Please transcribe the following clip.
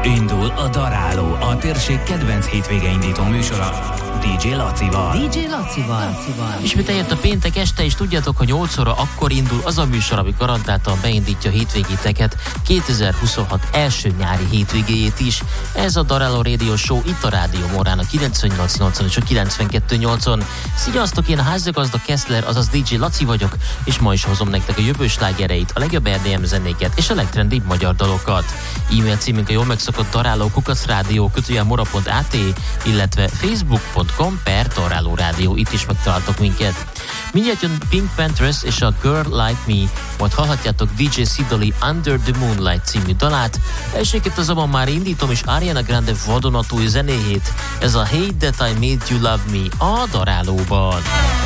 Indul a Daráló, a térség kedvenc hétvége indító műsora DJ Lacival. Ismét eljött a péntek este, és tudjátok, hogy 8 óra akkor indul az a műsor, ami garantáltan beindítja a hétvégéteket, 2026 első nyári hétvégéjét is. Ez a Daráló Radio Show itt a Rádió Morán a 98.8-on és a 92.8-on. Sziasztok, én a házigazda Kessler, azaz DJ Laci vagyok, és ma is hozom nektek a jövő slágereit, a legjobb RDM zenéket és a legtrendibb magyar dalokat. E-mail címünk a jól megszokott daráló@radio.mora.at, illetve facebook.com/Daráló Rádió, itt is megtaláltok minket. Mindjárt jön Pink Panthers és a Girl Like Me, majd hallhatjátok DJ Sidoli Under the Moonlight című dalát. Elsőként azonban már indítom is Ariana Grande vadonatúj zenéjét, ez a Hate That I Made You Love Me a Darálóban.